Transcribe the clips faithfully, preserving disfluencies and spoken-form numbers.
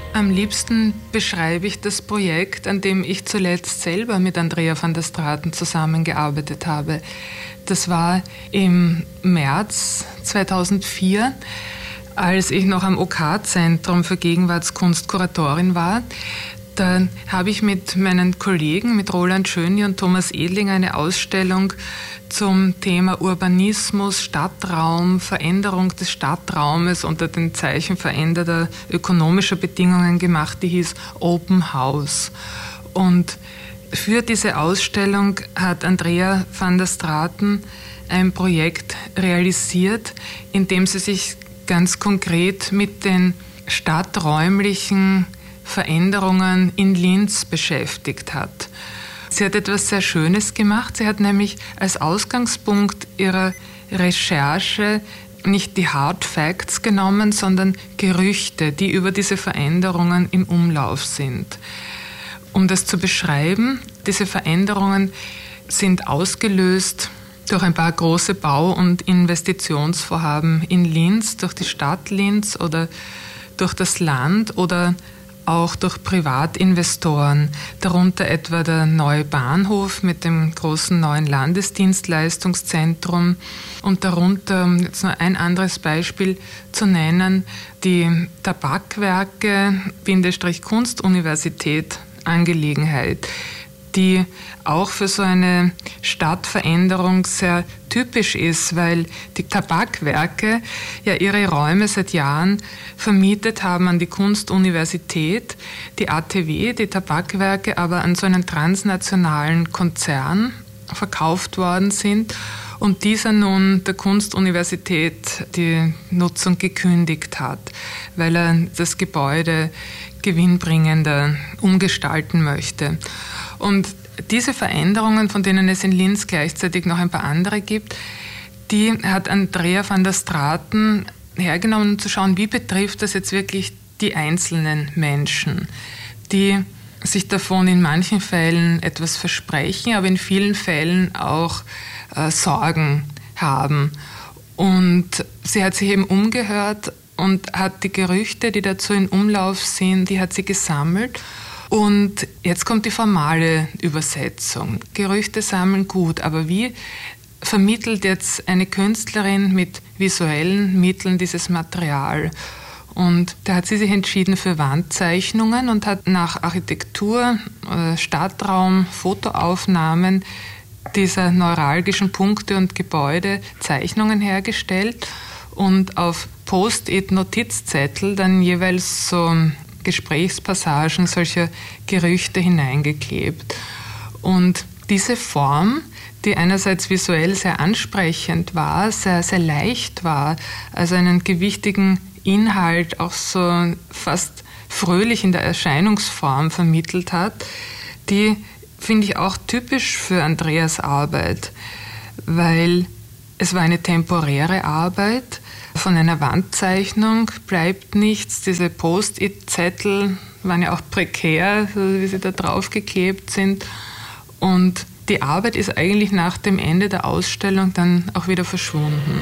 Am liebsten beschreibe ich das Projekt, an dem ich zuletzt selber mit Andrea van der Straten zusammengearbeitet habe. Das war im März zweitausendvier, als ich noch am O K-Zentrum für Gegenwartskunst Kuratorin war. Da habe ich mit meinen Kollegen, mit Roland Schöni und Thomas Edling, eine Ausstellung zum Thema Urbanismus, Stadtraum, Veränderung des Stadtraumes unter den Zeichen veränderter ökonomischer Bedingungen gemacht, die hieß Open House. Und für diese Ausstellung hat Andrea van der Straten ein Projekt realisiert, in dem sie sich ganz konkret mit den stadträumlichen Veränderungen in Linz beschäftigt hat. Sie hat etwas sehr Schönes gemacht. Sie hat nämlich als Ausgangspunkt ihrer Recherche nicht die Hard Facts genommen, sondern Gerüchte, die über diese Veränderungen im Umlauf sind. Um das zu beschreiben, diese Veränderungen sind ausgelöst durch ein paar große Bau- und Investitionsvorhaben in Linz, durch die Stadt Linz oder durch das Land oder auch durch Privatinvestoren, darunter etwa der neue Bahnhof mit dem großen neuen Landesdienstleistungszentrum und darunter, um jetzt nur ein anderes Beispiel zu nennen, die Tabakwerke-Kunstuniversität Angelegenheit, die auch für so eine Stadtveränderung sehr typisch ist, weil die Tabakwerke ja ihre Räume seit Jahren vermietet haben an die Kunstuniversität, die A T W, die Tabakwerke aber an so einen transnationalen Konzern verkauft worden sind und dieser nun der Kunstuniversität die Nutzung gekündigt hat, weil er das Gebäude gewinnbringender umgestalten möchte. Und diese Veränderungen, von denen es in Linz gleichzeitig noch ein paar andere gibt, die hat Andrea van der Straten hergenommen, um zu schauen, wie betrifft das jetzt wirklich die einzelnen Menschen, die sich davon in manchen Fällen etwas versprechen, aber in vielen Fällen auch äh, Sorgen haben. Und sie hat sich eben umgehört und hat die Gerüchte, die dazu in Umlauf sind, die hat sie gesammelt. Und jetzt kommt die formale Übersetzung. Gerüchte sammeln gut, aber wie vermittelt jetzt eine Künstlerin mit visuellen Mitteln dieses Material? Und da hat sie sich entschieden für Wandzeichnungen und hat nach Architektur, Stadtraum, Fotoaufnahmen dieser neuralgischen Punkte und Gebäude Zeichnungen hergestellt und auf Post-it-Notizzettel dann jeweils so Gesprächspassagen solcher Gerüchte hineingeklebt. Und diese Form, die einerseits visuell sehr ansprechend war, sehr, sehr leicht war, also einen gewichtigen Inhalt auch so fast fröhlich in der Erscheinungsform vermittelt hat, die finde ich auch typisch für Andreas Arbeit, weil es war eine temporäre Arbeit. Von einer Wandzeichnung bleibt nichts. Diese Post-it-Zettel waren ja auch prekär, wie sie da draufgeklebt sind. Und die Arbeit ist eigentlich nach dem Ende der Ausstellung dann auch wieder verschwunden.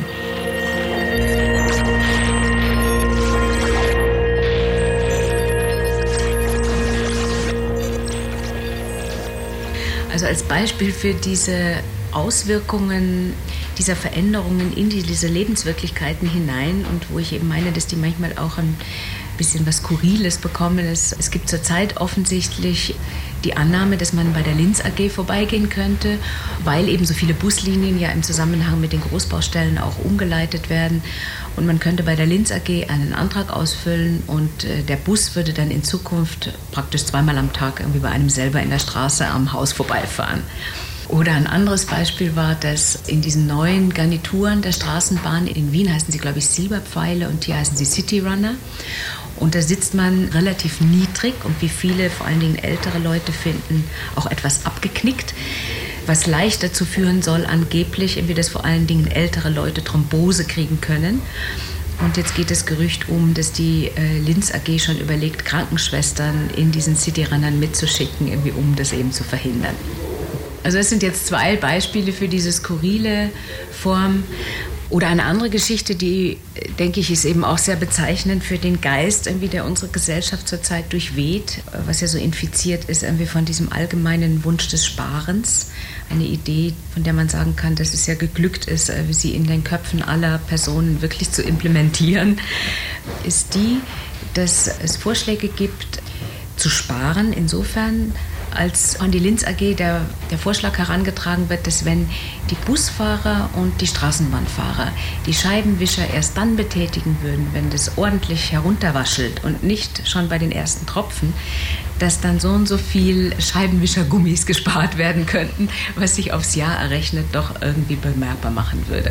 Also als Beispiel für diese Auswirkungen dieser Veränderungen in diese Lebenswirklichkeiten hinein und wo ich eben meine, dass die manchmal auch ein bisschen was Skurriles bekommen. Es, es gibt zurzeit offensichtlich die Annahme, dass man bei der Linz A G vorbeigehen könnte, weil eben so viele Buslinien ja im Zusammenhang mit den Großbaustellen auch umgeleitet werden. Und man könnte bei der Linz A G einen Antrag ausfüllen und äh, der Bus würde dann in Zukunft praktisch zweimal am Tag irgendwie bei einem selber in der Straße am Haus vorbeifahren. Oder ein anderes Beispiel war, dass in diesen neuen Garnituren der Straßenbahn, in Wien heißen sie, glaube ich, Silberpfeile und hier heißen sie City Runner. Und da sitzt man relativ niedrig und wie viele, vor allen Dingen ältere Leute finden, auch etwas abgeknickt, was leicht dazu führen soll, angeblich, irgendwie, dass vor allen Dingen ältere Leute Thrombose kriegen können. Und jetzt geht das Gerücht um, dass die äh, Linz A G schon überlegt, Krankenschwestern in diesen Cityrunnern mitzuschicken, irgendwie, um das eben zu verhindern. Also das sind jetzt zwei Beispiele für diese skurrile Form. Oder eine andere Geschichte, die, denke ich, ist eben auch sehr bezeichnend für den Geist, irgendwie, der unsere Gesellschaft zurzeit durchweht, was ja so infiziert ist irgendwie von diesem allgemeinen Wunsch des Sparens. Eine Idee, von der man sagen kann, dass es ja geglückt ist, sie in den Köpfen aller Personen wirklich zu implementieren, ist die, dass es Vorschläge gibt, zu sparen, insofern, als an die Linz A G der, der Vorschlag herangetragen wird, dass wenn die Busfahrer und die Straßenbahnfahrer die Scheibenwischer erst dann betätigen würden, wenn das ordentlich herunterwaschelt und nicht schon bei den ersten Tropfen, dass dann so und so viel Scheibenwischergummis gespart werden könnten, was sich aufs Jahr errechnet doch irgendwie bemerkbar machen würde.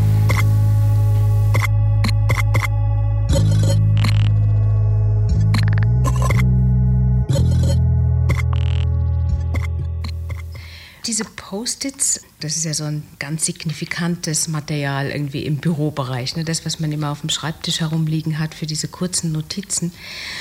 Diese Post-its, das ist ja so ein ganz signifikantes Material irgendwie im Bürobereich, ne? Das, was man immer auf dem Schreibtisch herumliegen hat für diese kurzen Notizen.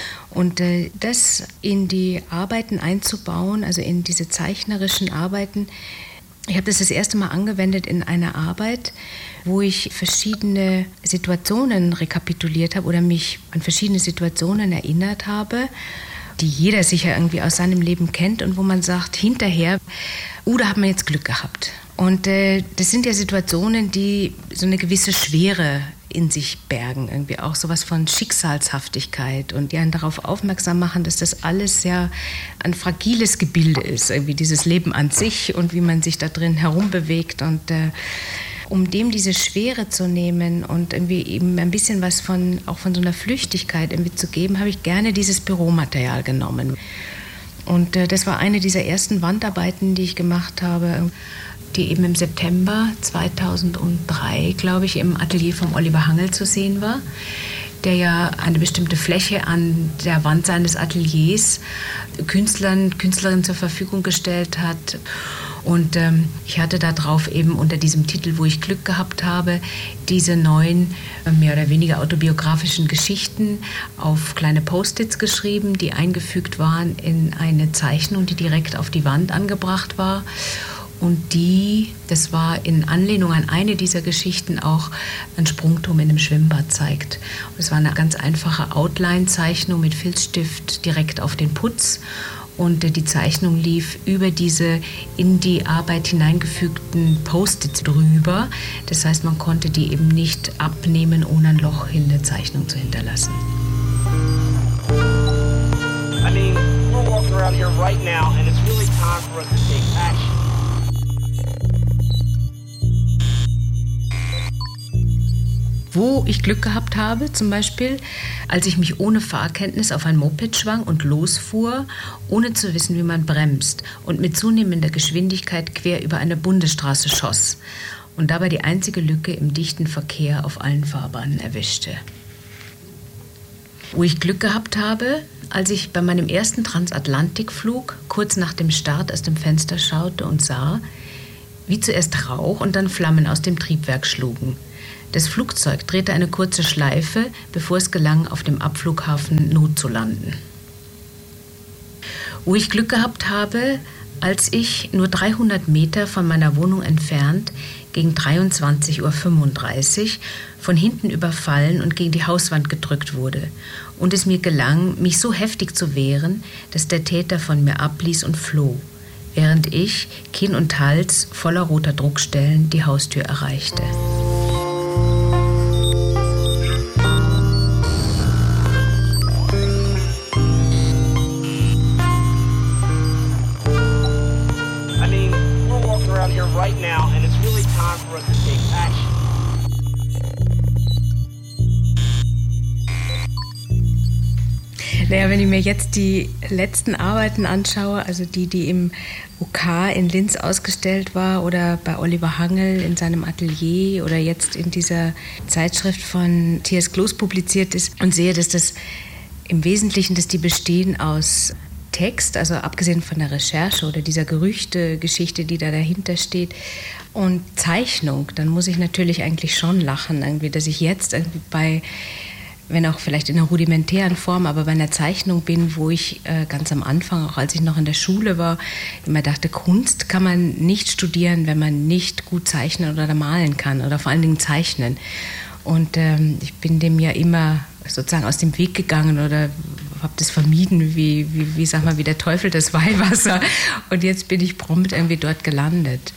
Und äh, das in die Arbeiten einzubauen, also in diese zeichnerischen Arbeiten, ich habe das das erste Mal angewendet in einer Arbeit, wo ich verschiedene Situationen rekapituliert habe oder mich an verschiedene Situationen erinnert habe, die jeder sicher irgendwie aus seinem Leben kennt und wo man sagt, hinterher, uh, da hat man jetzt Glück gehabt. Und äh, das sind ja Situationen, die so eine gewisse Schwere in sich bergen, irgendwie auch sowas von Schicksalshaftigkeit und die einen darauf aufmerksam machen, dass das alles ja ein fragiles Gebilde ist, irgendwie dieses Leben an sich und wie man sich da drin herumbewegt und äh, um dem diese Schwere zu nehmen und irgendwie eben ein bisschen was von, auch von so einer Flüchtigkeit irgendwie zu geben, habe ich gerne dieses Büromaterial genommen. Und äh, das war eine dieser ersten Wandarbeiten, die ich gemacht habe, die eben im September zweitausenddrei, glaube ich, im Atelier von Oliver Hangel zu sehen war, der ja eine bestimmte Fläche an der Wand seines Ateliers Künstlern, Künstlerinnen zur Verfügung gestellt hat. Und ähm, ich hatte da drauf eben unter diesem Titel, wo ich Glück gehabt habe, diese neun äh, mehr oder weniger autobiografischen Geschichten auf kleine Post-its geschrieben, die eingefügt waren in eine Zeichnung, die direkt auf die Wand angebracht war. Und die, das war in Anlehnung an eine dieser Geschichten auch ein Sprungturm in einem Schwimmbad zeigt. Es war eine ganz einfache Outline-Zeichnung mit Filzstift direkt auf den Putz. Und die Zeichnung lief über diese in die Arbeit hineingefügten Post-its drüber. Das heißt, man konnte die eben nicht abnehmen, ohne ein Loch in der Zeichnung zu hinterlassen. I mean, we're walking around here right now and it's really time for us to take action. Wo ich Glück gehabt habe, zum Beispiel, als ich mich ohne Fahrkenntnis auf ein Moped schwang und losfuhr, ohne zu wissen, wie man bremst und mit zunehmender Geschwindigkeit quer über eine Bundesstraße schoss und dabei die einzige Lücke im dichten Verkehr auf allen Fahrbahnen erwischte. Wo ich Glück gehabt habe, als ich bei meinem ersten Transatlantikflug kurz nach dem Start aus dem Fenster schaute und sah, wie zuerst Rauch und dann Flammen aus dem Triebwerk schlugen. Das Flugzeug drehte eine kurze Schleife, bevor es gelang, auf dem Abflughafen Not zu landen. Wo ich Glück gehabt habe, als ich nur dreihundert Meter von meiner Wohnung entfernt gegen dreiundzwanzig Uhr fünfunddreißig von hinten überfallen und gegen die Hauswand gedrückt wurde und es mir gelang, mich so heftig zu wehren, dass der Täter von mir abließ und floh, während ich, Kinn und Hals voller roter Druckstellen, die Haustür erreichte. Right now, and it's really time for us to take action. Naja, wenn ich mir jetzt die letzten Arbeiten anschaue, also die, die im U K in Linz ausgestellt war oder bei Oliver Hangel in seinem Atelier oder jetzt in dieser Zeitschrift von Matthias Kloß publiziert ist und sehe, dass das im Wesentlichen, dass die bestehen aus Text, also abgesehen von der Recherche oder dieser Gerüchte-Geschichte, die da dahinter steht, und Zeichnung, dann muss ich natürlich eigentlich schon lachen, irgendwie, dass ich jetzt irgendwie bei wenn auch vielleicht in einer rudimentären Form, aber bei einer Zeichnung bin, wo ich äh, ganz am Anfang, auch als ich noch in der Schule war, immer dachte, Kunst kann man nicht studieren, wenn man nicht gut zeichnen oder malen kann oder vor allen Dingen zeichnen. Und ähm, ich bin dem ja immer sozusagen aus dem Weg gegangen oder habe das vermieden, wie, wie, wie, sag mal, wie der Teufel das Weihwasser. Und jetzt bin ich prompt irgendwie dort gelandet.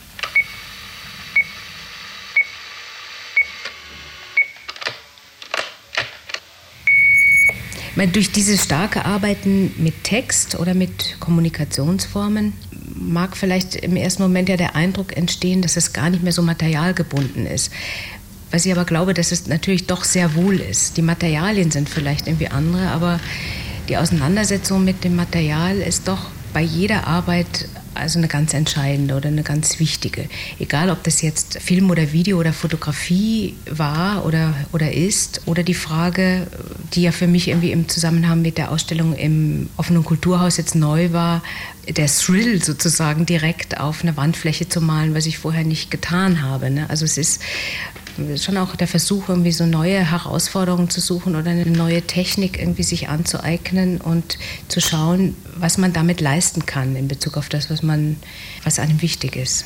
Ich meine, durch dieses starke Arbeiten mit Text oder mit Kommunikationsformen mag vielleicht im ersten Moment ja der Eindruck entstehen, dass es gar nicht mehr so materialgebunden ist. Was ich aber glaube, dass es natürlich doch sehr wohl ist. Die Materialien sind vielleicht irgendwie andere, aber die Auseinandersetzung mit dem Material ist doch bei jeder Arbeit also eine ganz entscheidende oder eine ganz wichtige. Egal, ob das jetzt Film oder Video oder Fotografie war oder, oder ist, oder die Frage, die ja für mich irgendwie im Zusammenhang mit der Ausstellung im Offenen Kulturhaus jetzt neu war, der Thrill sozusagen direkt auf eine Wandfläche zu malen, was ich vorher nicht getan habe. Ne? Also es ist schon auch der Versuch, irgendwie so neue Herausforderungen zu suchen oder eine neue Technik irgendwie sich anzueignen und zu schauen, was man damit leisten kann in Bezug auf das, was man, was einem wichtig ist.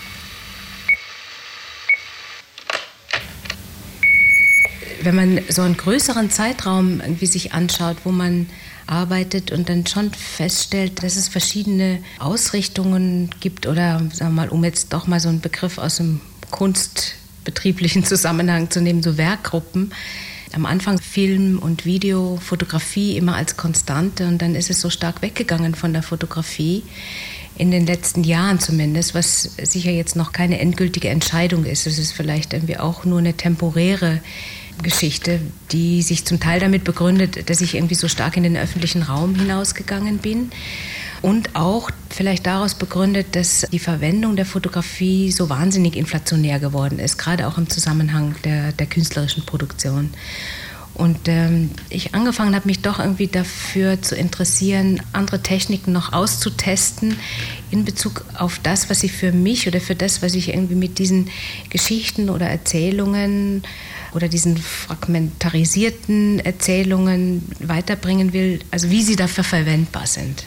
Wenn man so einen größeren Zeitraum irgendwie sich anschaut, wo man arbeitet und dann schon feststellt, dass es verschiedene Ausrichtungen gibt oder, sagen wir mal, um jetzt doch mal so einen Begriff aus dem Kunst betrieblichen Zusammenhang zu nehmen, so Werkgruppen. Am Anfang Film und Video, Fotografie immer als Konstante und dann ist es so stark weggegangen von der Fotografie, in den letzten Jahren zumindest, was sicher jetzt noch keine endgültige Entscheidung ist. Es ist vielleicht irgendwie auch nur eine temporäre Geschichte, die sich zum Teil damit begründet, dass ich irgendwie so stark in den öffentlichen Raum hinausgegangen bin. Und auch vielleicht daraus begründet, dass die Verwendung der Fotografie so wahnsinnig inflationär geworden ist, gerade auch im Zusammenhang der, der künstlerischen Produktion. Und ähm, ich angefangen habe, mich doch irgendwie dafür zu interessieren, andere Techniken noch auszutesten in Bezug auf das, was ich für mich oder für das, was ich irgendwie mit diesen Geschichten oder Erzählungen oder diesen fragmentarisierten Erzählungen weiterbringen will, also wie sie dafür verwendbar sind.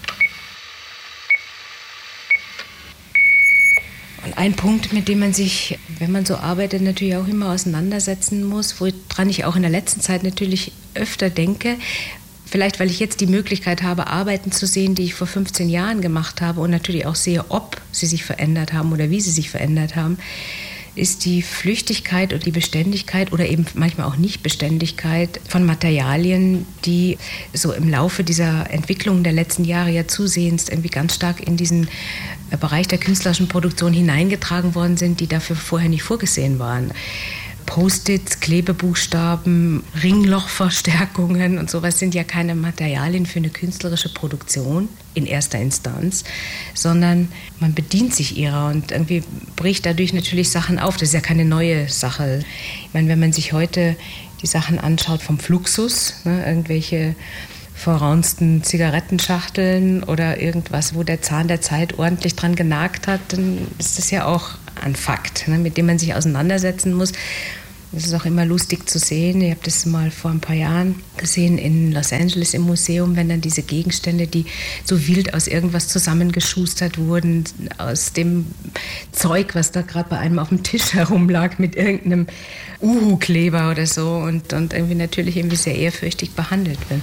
Und ein Punkt, mit dem man sich, wenn man so arbeitet, natürlich auch immer auseinandersetzen muss, woran ich auch in der letzten Zeit natürlich öfter denke, vielleicht weil ich jetzt die Möglichkeit habe, Arbeiten zu sehen, die ich vor fünfzehn Jahren gemacht habe und natürlich auch sehe, ob sie sich verändert haben oder wie sie sich verändert haben, ist die Flüchtigkeit und die Beständigkeit oder eben manchmal auch Nichtbeständigkeit von Materialien, die so im Laufe dieser Entwicklung der letzten Jahre ja zusehends irgendwie ganz stark in diesen Bereich der künstlerischen Produktion hineingetragen worden sind, die dafür vorher nicht vorgesehen waren. Post-its, Klebebuchstaben, Ringlochverstärkungen und sowas sind ja keine Materialien für eine künstlerische Produktion in erster Instanz, sondern man bedient sich ihrer und irgendwie bricht dadurch natürlich Sachen auf. Das ist ja keine neue Sache. Ich meine, wenn man sich heute die Sachen anschaut vom Fluxus, ne, irgendwelche verraunsten Zigarettenschachteln oder irgendwas, wo der Zahn der Zeit ordentlich dran genagt hat, dann ist das ja auch ein Fakt, ne, mit dem man sich auseinandersetzen muss. Es ist auch immer lustig zu sehen. Ich habe das mal vor ein paar Jahren gesehen in Los Angeles im Museum, wenn dann diese Gegenstände, die so wild aus irgendwas zusammengeschustert wurden, aus dem Zeug, was da gerade bei einem auf dem Tisch herumlag, mit irgendeinem Uhu-Kleber oder so und, und irgendwie natürlich irgendwie sehr ehrfürchtig behandelt wird.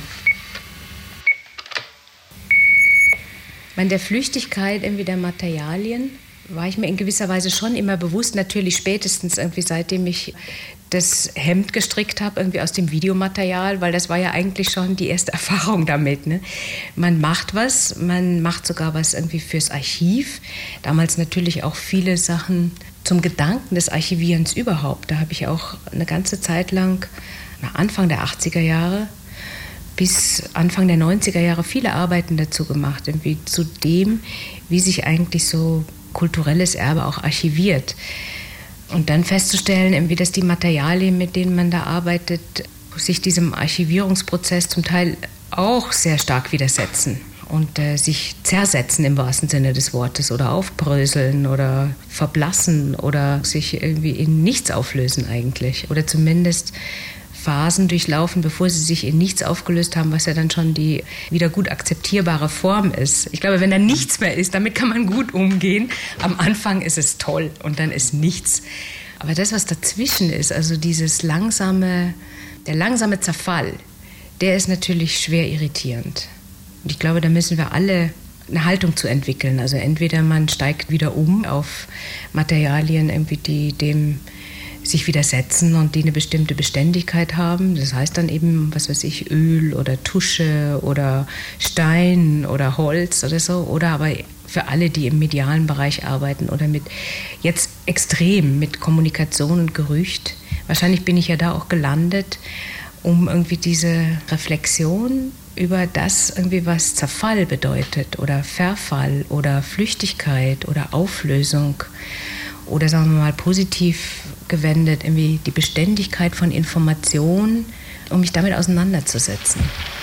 Ich meine, der Flüchtigkeit irgendwie der Materialien war ich mir in gewisser Weise schon immer bewusst, natürlich spätestens irgendwie seitdem ich das Hemd gestrickt habe, irgendwie aus dem Videomaterial, weil das war ja eigentlich schon die erste Erfahrung damit. Ne? Man macht was, man macht sogar was irgendwie fürs Archiv. Damals natürlich auch viele Sachen zum Gedanken des Archivierens überhaupt. Da habe ich auch eine ganze Zeit lang, Anfang der achtziger Jahre, bis Anfang der neunziger Jahre viele Arbeiten dazu gemacht, irgendwie zu dem, wie sich eigentlich so kulturelles Erbe auch archiviert. Und dann festzustellen, irgendwie, dass die Materialien, mit denen man da arbeitet, sich diesem Archivierungsprozess zum Teil auch sehr stark widersetzen und äh, sich zersetzen im wahrsten Sinne des Wortes oder aufbröseln oder verblassen oder sich irgendwie in nichts auflösen eigentlich oder zumindest Phasen durchlaufen, bevor sie sich in nichts aufgelöst haben, was ja dann schon die wieder gut akzeptierbare Form ist. Ich glaube, wenn da nichts mehr ist, damit kann man gut umgehen. Am Anfang ist es toll und dann ist nichts. Aber das, was dazwischen ist, also dieses langsame, der langsame Zerfall, der ist natürlich schwer irritierend. Und ich glaube, da müssen wir alle eine Haltung zu entwickeln. Also entweder man steigt wieder um auf Materialien, irgendwie die dem sich widersetzen und die eine bestimmte Beständigkeit haben. Das heißt dann eben, was weiß ich, Öl oder Tusche oder Stein oder Holz oder so. Oder aber für alle, die im medialen Bereich arbeiten oder mit jetzt extrem mit Kommunikation und Gerücht. Wahrscheinlich bin ich ja da auch gelandet, um irgendwie diese Reflexion über das, irgendwie was Zerfall bedeutet oder Verfall oder Flüchtigkeit oder Auflösung oder sagen wir mal positiv gewendet, irgendwie die Beständigkeit von Information, um mich damit auseinanderzusetzen.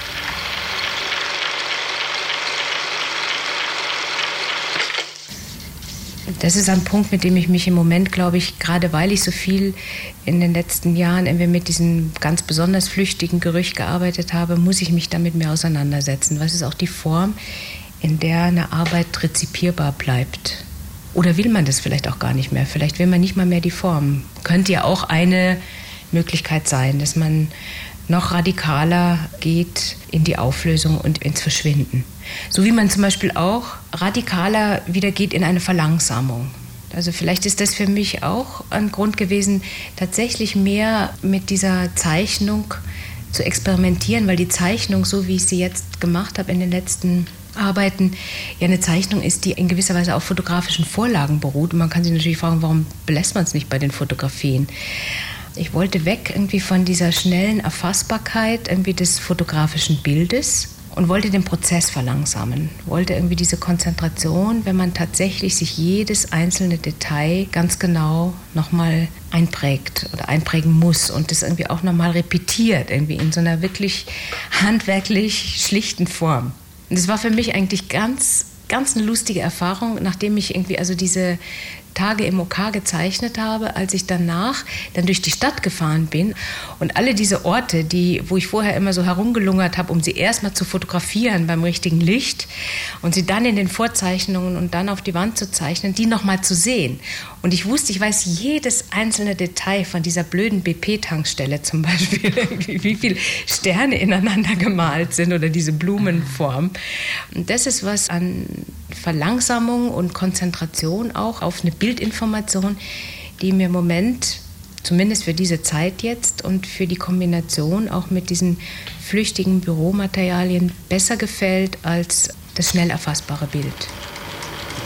Das ist ein Punkt, mit dem ich mich im Moment, glaube ich, gerade weil ich so viel in den letzten Jahren irgendwie mit diesem ganz besonders flüchtigen Gerücht gearbeitet habe, muss ich mich damit mehr auseinandersetzen. Was ist auch die Form, in der eine Arbeit rezipierbar bleibt? Oder will man das vielleicht auch gar nicht mehr? Vielleicht will man nicht mal mehr die Form. Könnte ja auch eine Möglichkeit sein, dass man noch radikaler geht in die Auflösung und ins Verschwinden. So wie man zum Beispiel auch radikaler wieder geht in eine Verlangsamung. Also vielleicht ist das für mich auch ein Grund gewesen, tatsächlich mehr mit dieser Zeichnung zu experimentieren, weil die Zeichnung, so wie ich sie jetzt gemacht habe in den letzten Arbeiten, ja eine Zeichnung ist, die in gewisser Weise auf fotografischen Vorlagen beruht. Und man kann sich natürlich fragen, warum belässt man es nicht bei den Fotografien? Ich wollte weg irgendwie von dieser schnellen Erfassbarkeit irgendwie des fotografischen Bildes und wollte den Prozess verlangsamen. Wollte irgendwie diese Konzentration, wenn man tatsächlich sich jedes einzelne Detail ganz genau nochmal einprägt oder einprägen muss und das irgendwie auch nochmal repetiert, irgendwie in so einer wirklich handwerklich schlichten Form. Und das war für mich eigentlich ganz, ganz eine lustige Erfahrung, nachdem ich irgendwie also diese Tage im O K gezeichnet habe, als ich danach dann durch die Stadt gefahren bin und alle diese Orte, die, wo ich vorher immer so herumgelungert habe, um sie erstmal zu fotografieren beim richtigen Licht und sie dann in den Vorzeichnungen und dann auf die Wand zu zeichnen, die nochmal zu sehen. Und ich wusste, ich weiß jedes einzelne Detail von dieser blöden B P-Tankstelle zum Beispiel, wie viele Sterne ineinander gemalt sind oder diese Blumenform. Und das ist was an Verlangsamung und Konzentration auch auf eine Bildinformation, die mir im Moment, zumindest für diese Zeit jetzt und für die Kombination auch mit diesen flüchtigen Büromaterialien besser gefällt als das schnell erfassbare Bild.